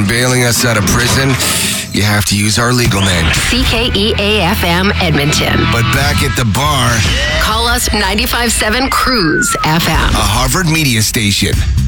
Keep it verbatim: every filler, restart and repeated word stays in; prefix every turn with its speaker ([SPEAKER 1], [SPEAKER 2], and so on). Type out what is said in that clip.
[SPEAKER 1] on bailing us out of prison, you have to use our legal name.
[SPEAKER 2] C K E A F M Edmonton.
[SPEAKER 1] But back at the bar,
[SPEAKER 2] call us ninety-five point seven Cruise F M.
[SPEAKER 1] a Harvard media station.